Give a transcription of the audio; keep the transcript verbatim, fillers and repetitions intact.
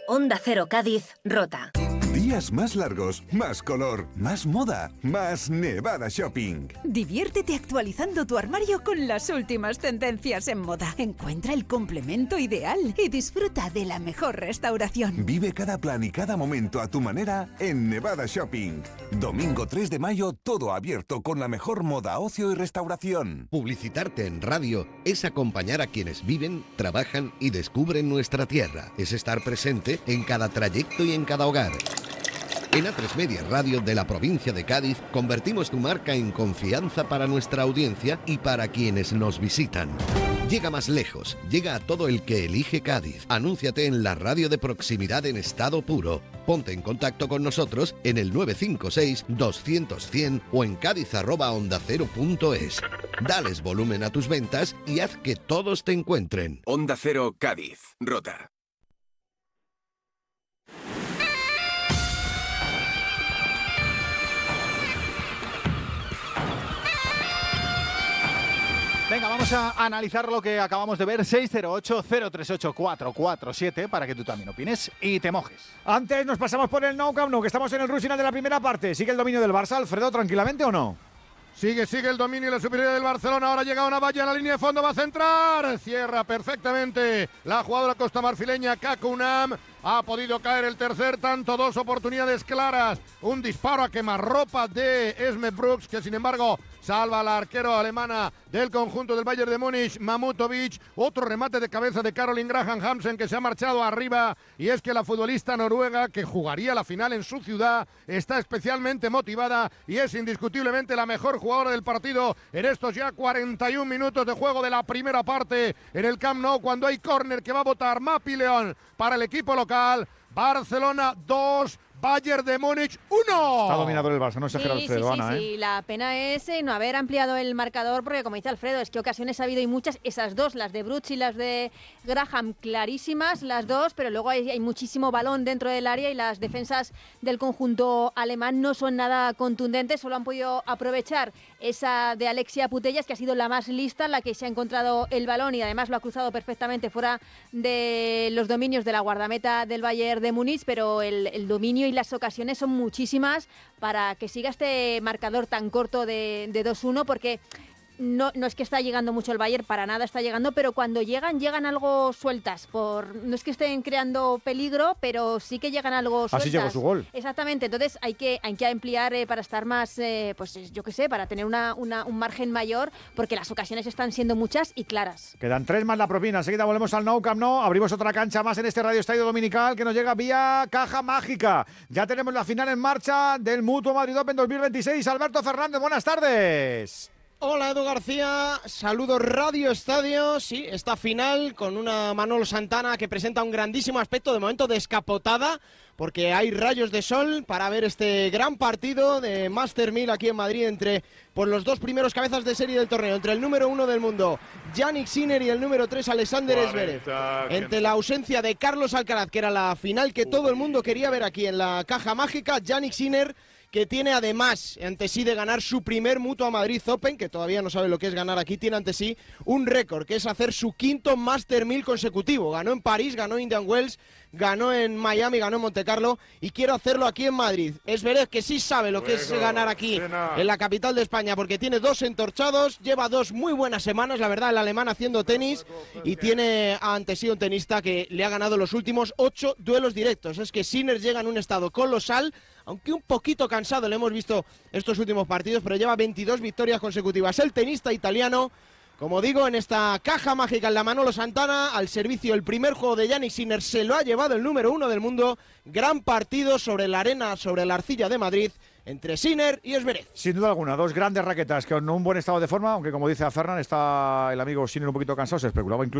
Onda Cero Cádiz, Rota. Días más largos, más color, más moda, más Nevada Shopping. Diviértete actualizando tu armario con las últimas tendencias en moda. Encuentra el complemento ideal y disfruta de la mejor restauración. Vive cada plan y cada momento a tu manera en Nevada Shopping. Domingo tres de mayo, todo abierto con la mejor moda, ocio y restauración. Publicitarte en radio es acompañar a quienes viven, trabajan y descubren nuestra tierra. Es estar presente en cada trayecto y en cada hogar. En A tres Media Radio de la provincia de Cádiz convertimos tu marca en confianza para nuestra audiencia y para quienes nos visitan. Llega más lejos, llega a todo el que elige Cádiz. Anúnciate en la radio de proximidad en estado puro. Ponte en contacto con nosotros en el nueve cinco seis, doscientos, cien o en cádiz arroba onda cero punto es. Dales volumen a tus ventas y haz que todos te encuentren. Onda Cero Cádiz, Rota. Venga, vamos a analizar lo que acabamos de ver. seis cero ocho, cero tres ocho, cuatro cuatro siete para que tú también opines y te mojes. Antes nos pasamos por el Nou Camp Nou, que estamos en el rush final de la primera parte. ¿Sigue el dominio del Barça, Alfredo, tranquilamente o no? Sigue, sigue el dominio y la superioridad del Barcelona. Ahora llega una valla en la línea de fondo, va a centrar. Cierra perfectamente la jugadora costamarfileña Kakunam. Ha podido caer el tercer tanto, dos oportunidades claras. Un disparo a quemarropa de Esme Brooks, que sin embargo salva al arquero alemana del conjunto del Bayern de Múnich, Mamutovic. Otro remate de cabeza de Caroline Graham Hansen, que se ha marchado arriba. Y es que la futbolista noruega, que jugaría la final en su ciudad, está especialmente motivada y es indiscutiblemente la mejor jugadora del partido en estos ya cuarenta y un minutos de juego de la primera parte en el Camp Nou, cuando hay córner que va a botar Mapi León para el equipo local. Barcelona dos, Bayern de Múnich uno. Está dominador el Barça, no exagera sí, Alfredo, sí, sí, Ana, sí. ¿eh? La pena es eh, no haber ampliado el marcador, porque como dice Alfredo, es que ocasiones ha habido y muchas, esas dos, las de Brooks y las de Graham, clarísimas las dos, pero luego hay, hay muchísimo balón dentro del área y las defensas del conjunto alemán no son nada contundentes, solo han podido aprovechar esa de Alexia Putellas, que ha sido la más lista, la que se ha encontrado el balón y además lo ha cruzado perfectamente fuera de los dominios de la guardameta del Bayern de Múnich, pero el, el dominio y las ocasiones son muchísimas para que siga este marcador tan corto de, de dos uno, porque no, no es que está llegando mucho el Bayern, para nada está llegando, pero cuando llegan, llegan algo sueltas. Por, no es que estén creando peligro, pero sí que llegan algo sueltas. Así llegó su gol. Exactamente, entonces hay que, hay que ampliar eh, para estar más, eh, pues yo qué sé, para tener una, una, un margen mayor, porque las ocasiones están siendo muchas y claras. Quedan tres más la propina. Enseguida volvemos al Nou Camp Nou. Abrimos otra cancha más en este Radio Estadio Dominical que nos llega vía Caja Mágica. Ya tenemos la final en marcha del Mutuo Madrid Open dos mil veintiséis. Alberto Fernández, buenas tardes. Hola Edu García, saludos Radio Estadio. Sí, esta final con una Manolo Santana que presenta un grandísimo aspecto, de momento descapotada, porque hay rayos de sol para ver este gran partido de Master mil aquí en Madrid entre pues, los dos primeros cabezas de serie del torneo, entre el número uno del mundo, Jannik Sinner, y el número tres, Alexander Zverev. Entre la ausencia de Carlos Alcaraz, que era la final que todo el mundo quería ver aquí en la Caja Mágica, Jannik Sinner, que tiene además ante sí de ganar su primer Mutua Madrid Open, que todavía no sabe lo que es ganar aquí, tiene ante sí un récord, que es hacer su quinto Master mil consecutivo. Ganó en París, ganó en Indian Wells, ganó en Miami, ganó en Monte Carlo, y quiero hacerlo aquí en Madrid. Es Zverev, que sí sabe lo que es ganar aquí en la capital de España, porque tiene dos entorchados, lleva dos muy buenas semanas, la verdad, el alemán haciendo tenis, y tiene ante sí un tenista que le ha ganado los últimos ocho duelos directos. Es que Sinner llega en un estado colosal, aunque un poquito cansado, le hemos visto estos últimos partidos, pero lleva veintidós victorias consecutivas. El tenista italiano, como digo, en esta Caja Mágica en la Manolo Santana, al servicio el primer juego de Jannik Sinner, se lo ha llevado el número uno del mundo. Gran partido sobre la arena, sobre la arcilla de Madrid, entre Sinner y Zverev. Sin duda alguna, dos grandes raquetas con un buen estado de forma, aunque como dice a Fernan, está el amigo Sinner un poquito cansado, se especulaba incluso